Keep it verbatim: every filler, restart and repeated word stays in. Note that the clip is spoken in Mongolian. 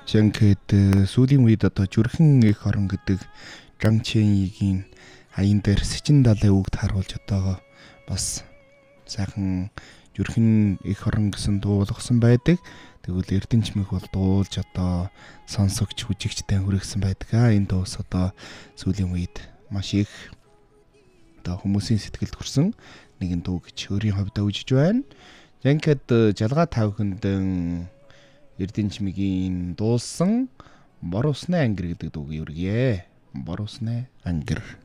Жинхэнэ сүүлийн үед одоо Зүрхэн эх орон гэдэг Жан Чэньигийн аян дээр Сэчин далайн үгд харуулж одоо бас сайхан Зүрхэн эх орон гэсэн дуулгасан байдаг. Тэгвэл Эрдэнэчмэх бол дуулж одоо сонсогч хүжигчтэй хүргэсэн байдаг. Энэ дуус одоо сүүлийн үед маш их одоо хүмүүсийн сэтгэлд хүрсэн нэгэн дуу гэж өөрийн хувьдаа үзэж байна. Жинхэнэ жалгаа тавхиндэн Эрдэнэчмэгийн дуулсан Бор усны ангир гэдэг дууг өргөе. Бор усны ангир.